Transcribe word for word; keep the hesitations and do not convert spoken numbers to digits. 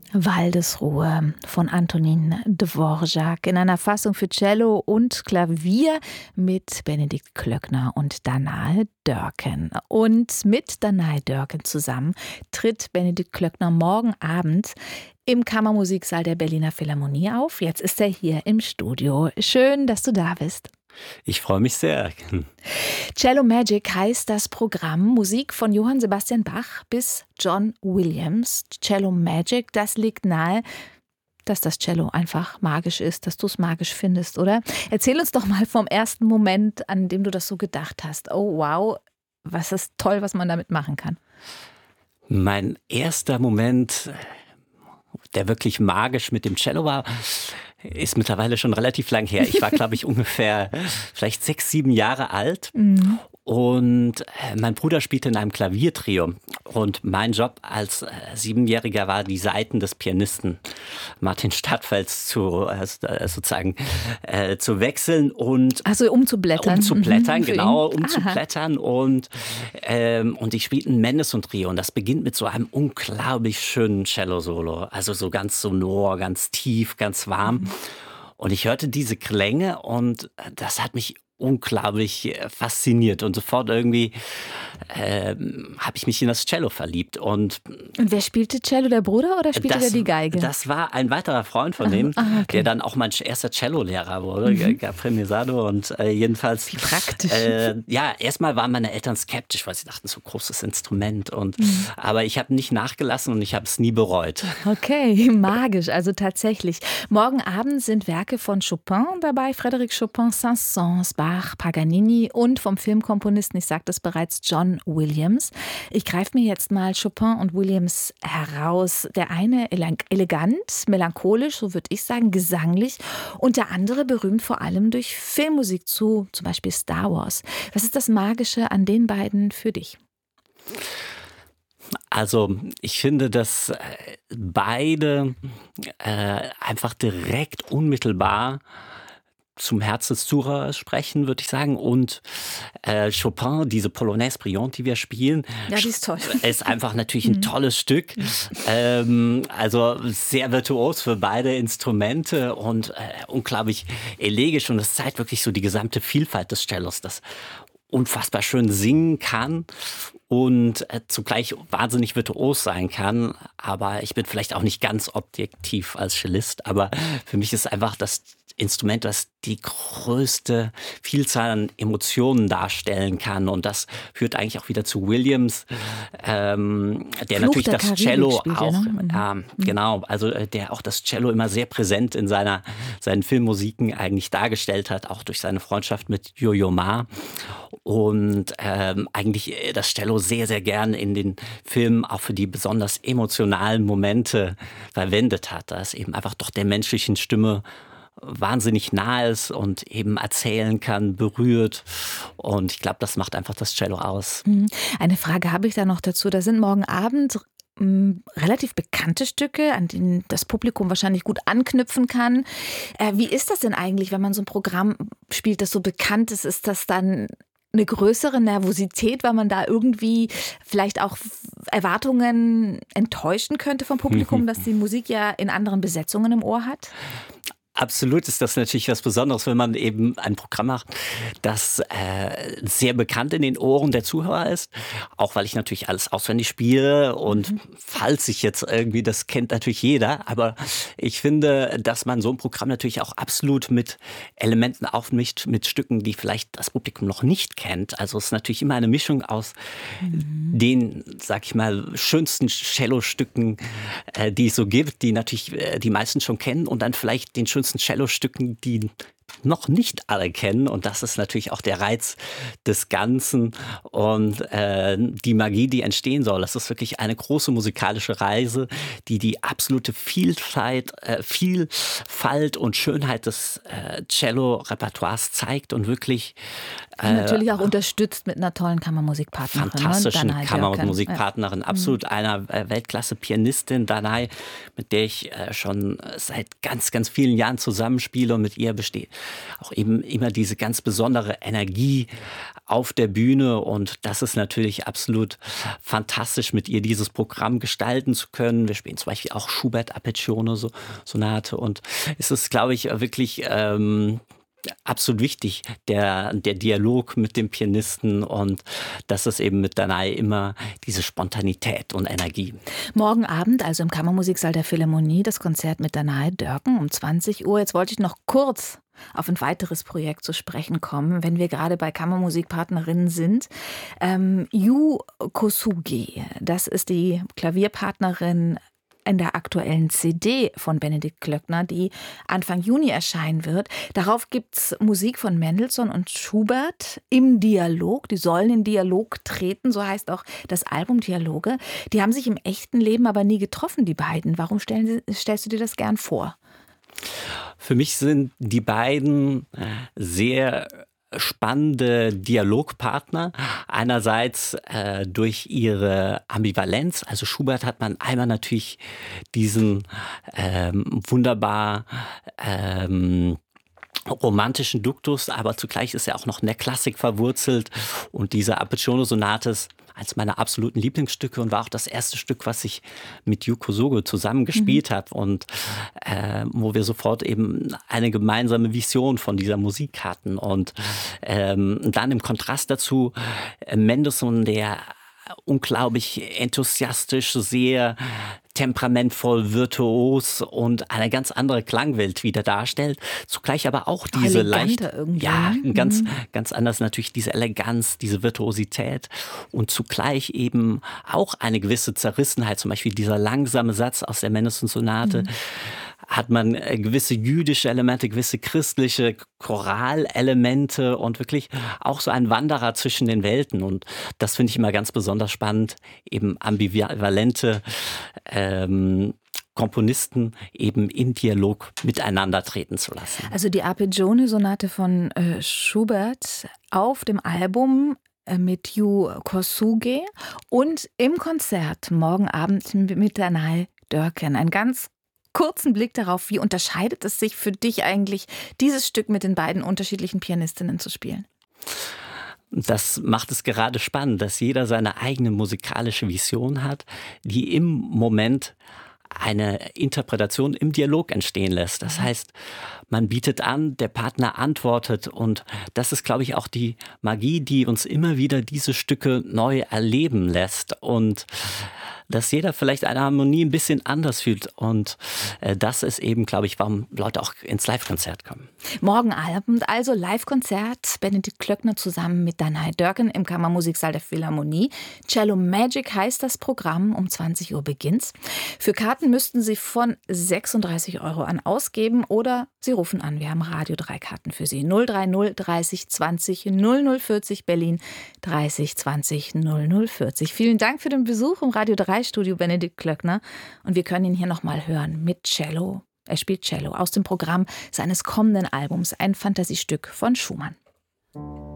Waldesruhe von Antonín Dvořák in einer Fassung für Cello und Klavier mit Benedikt Klöckner und Danae Dörken. Und mit Danae Dörken zusammen tritt Benedikt Klöckner morgen Abend im Kammermusiksaal der Berliner Philharmonie auf. Jetzt ist er hier im Studio. Schön, dass du da bist. Ich freue mich sehr. Cello Magic heißt das Programm. Musik von Johann Sebastian Bach bis John Williams. Cello Magic, das liegt nahe, dass das Cello einfach magisch ist, dass du es magisch findest, oder? Erzähl uns doch mal vom ersten Moment, an dem du das so gedacht hast. Oh wow, was ist toll, was man damit machen kann. Mein erster Moment, der wirklich magisch mit dem Cello war, ist mittlerweile schon relativ lang her. Ich war, glaube ich, ungefähr vielleicht sechs, sieben Jahre alt. Mhm. Und mein Bruder spielte in einem Klaviertrio. Und mein Job als Siebenjähriger war, die Saiten des Pianisten Martin Stadtfels zu, äh, sozusagen äh, zu wechseln und also umzublättern. Umzublättern, mhm, genau, umzublättern. Und, ähm, und ich spielte ein Mendelssohn-Trio. Und das beginnt mit so einem unglaublich schönen Cello-Solo. Also so ganz sonor, ganz tief, ganz warm. Mhm. Und ich hörte diese Klänge und das hat mich unglaublich fasziniert und sofort irgendwie äh, habe ich mich in das Cello verliebt. Und, und wer spielte Cello, der Bruder oder spielte das, der die Geige? Das war ein weiterer Freund von dem, ah, okay. der dann auch mein erster Cello-Lehrer wurde, mhm. Gabriel Mesado. Und äh, jedenfalls... Wie praktisch. Äh, ja, erstmal waren meine Eltern skeptisch, weil sie dachten, so großes Instrument. Und, mhm. Aber ich habe nicht nachgelassen und ich habe es nie bereut. Okay, magisch, also tatsächlich. Morgen Abend sind Werke von Chopin dabei, Frédéric Chopin, Saint-Saëns, Bach, Paganini und vom Filmkomponisten, ich sagte es bereits, John Williams. Ich greife mir jetzt mal Chopin und Williams heraus. Der eine elegant, melancholisch, so würde ich sagen, gesanglich und der andere berühmt vor allem durch Filmmusik zu, zum Beispiel Star Wars. Was ist das Magische an den beiden für dich? Also ich finde, dass beide äh, einfach direkt unmittelbar zum Herz des Zuhörers sprechen, würde ich sagen. Und äh, Chopin, diese Polonaise brillante, die wir spielen, ja, die ist toll. Ist einfach natürlich ein tolles Stück. Ähm, also sehr virtuos für beide Instrumente und äh, unglaublich elegisch. Und es zeigt wirklich so die gesamte Vielfalt des Cellos, das unfassbar schön singen kann und äh, zugleich wahnsinnig virtuos sein kann. Aber ich bin vielleicht auch nicht ganz objektiv als Cellist, aber für mich ist einfach das Instrument, das die größte Vielzahl an Emotionen darstellen kann. Und das führt eigentlich auch wieder zu Williams, ähm, der Fluch natürlich der das Karibik Cello spielt, auch, ne? ähm, genau, also der auch das Cello immer sehr präsent in seiner, seinen Filmmusiken eigentlich dargestellt hat, auch durch seine Freundschaft mit Yo-Yo Ma. Und ähm, eigentlich das Cello sehr, sehr gern in den Filmen auch für die besonders emotionalen Momente verwendet hat. Da es eben einfach doch der menschlichen Stimme wahnsinnig nah ist und eben erzählen kann, berührt. Und ich glaube, das macht einfach das Cello aus. Eine Frage habe ich da noch dazu. Da sind morgen Abend m, relativ bekannte Stücke, an denen das Publikum wahrscheinlich gut anknüpfen kann. Äh, wie ist das denn eigentlich, wenn man so ein Programm spielt, das so bekannt ist? Ist das dann eine größere Nervosität, weil man da irgendwie vielleicht auch Erwartungen enttäuschen könnte vom Publikum, dass die Musik ja in anderen Besetzungen im Ohr hat? Absolut ist das natürlich was Besonderes, wenn man eben ein Programm macht, das äh, sehr bekannt in den Ohren der Zuhörer ist. Auch weil ich natürlich alles auswendig spiele und mhm. falls ich jetzt irgendwie, das kennt natürlich jeder, aber ich finde, dass man so ein Programm natürlich auch absolut mit Elementen aufmischt, mit Stücken, die vielleicht das Publikum noch nicht kennt. Also es ist natürlich immer eine Mischung aus mhm. den, sag ich mal, schönsten Cello-Stücken, äh, die es so gibt, die natürlich äh, die meisten schon kennen und dann vielleicht den schönsten Cello-Stücken, die noch nicht alle kennen. Und das ist natürlich auch der Reiz des Ganzen und äh, die Magie, die entstehen soll. Das ist wirklich eine große musikalische Reise, die die absolute Vielfalt, äh, Vielfalt und Schönheit des äh, Cello-Repertoires zeigt und wirklich äh, natürlich auch unterstützt mit einer tollen Kammermusikpartnerin. Fantastischen Danae Kammermusikpartnerin, ja. absolut mhm. einer äh, Weltklasse-Pianistin, Danae, mit der ich äh, schon seit ganz, ganz vielen Jahren zusammenspiele und mit ihr besteht auch eben immer diese ganz besondere Energie auf der Bühne. Und das ist natürlich absolut fantastisch, mit ihr dieses Programm gestalten zu können. Wir spielen zum Beispiel auch Schubert Arpeggione so, Sonate. Und es ist, glaube ich, wirklich ähm, absolut wichtig, der, der Dialog mit dem Pianisten, und das ist eben mit Danai immer diese Spontanität und Energie. Morgen Abend, also im Kammermusiksaal der Philharmonie, das Konzert mit Danai Dörken um zwanzig Uhr. Jetzt wollte ich noch kurz auf ein weiteres Projekt zu sprechen kommen, wenn wir gerade bei Kammermusikpartnerinnen sind. Ähm, Yu Kosugi, das ist die Klavierpartnerin in der aktuellen C D von Benedikt Glöckner, die Anfang Juni erscheinen wird. Darauf gibt es Musik von Mendelssohn und Schubert im Dialog. Die sollen in Dialog treten, so heißt auch das Album Dialoge. Die haben sich im echten Leben aber nie getroffen, die beiden. Warum stellen, stellst du dir das gern vor? Für mich sind die beiden sehr spannende Dialogpartner. Einerseits äh, durch ihre Ambivalenz. Also Schubert hat man einmal natürlich diesen ähm, wunderbar ähm, romantischen Duktus, aber zugleich ist er auch noch in der Klassik verwurzelt. Und diese Arpeggione-Sonate ist eines meiner absoluten Lieblingsstücke und war auch das erste Stück, was ich mit Yu Kosugi zusammen gespielt mhm. habe, und äh, wo wir sofort eben eine gemeinsame Vision von dieser Musik hatten. Und ähm, dann im Kontrast dazu äh, Mendelssohn, der unglaublich enthusiastisch, sehr temperamentvoll, virtuos und eine ganz andere Klangwelt wieder darstellt. Zugleich aber auch diese leicht, ja, ganz, mhm. ganz anders natürlich diese Eleganz, diese Virtuosität und zugleich eben auch eine gewisse Zerrissenheit. Zum Beispiel dieser langsame Satz aus der Mendelssohn-Sonate. Mhm. Hat man gewisse jüdische Elemente, gewisse christliche Choralelemente und wirklich auch so ein Wanderer zwischen den Welten. Und das finde ich immer ganz besonders spannend, eben ambivalente ähm, Komponisten eben in Dialog miteinander treten zu lassen. Also die Arpeggione-Sonate von äh, Schubert auf dem Album mit Yu Kosugi und im Konzert morgen Abend mit Danai Dörken. Ein ganz kurzen Blick darauf, wie unterscheidet es sich für dich eigentlich, dieses Stück mit den beiden unterschiedlichen Pianistinnen zu spielen? Das macht es gerade spannend, dass jeder seine eigene musikalische Vision hat, die im Moment eine Interpretation im Dialog entstehen lässt. Das heißt, man bietet an, der Partner antwortet, und das ist, glaube ich, auch die Magie, die uns immer wieder diese Stücke neu erleben lässt, und dass jeder vielleicht eine Harmonie ein bisschen anders fühlt, und äh, das ist eben, glaube ich, warum Leute auch ins Live-Konzert kommen. Morgen Abend also Live-Konzert, Benedikt Glöckner zusammen mit Danai Dörken im Kammermusiksaal der Philharmonie. Cello Magic heißt das Programm, um zwanzig Uhr beginnt's. Für Karten müssten Sie von sechsunddreißig Euro an ausgeben oder Sie rufen an. Wir haben Radio drei Karten für Sie. null drei null dreißig zwanzig null null vierzig Berlin, dreißig zwanzig null null vierzig. Vielen Dank für den Besuch im Radio drei Studio Benedikt Glöckner, und wir können ihn hier nochmal hören mit Cello. Er spielt Cello aus dem Programm seines kommenden Albums, ein Fantasiestück von Schumann.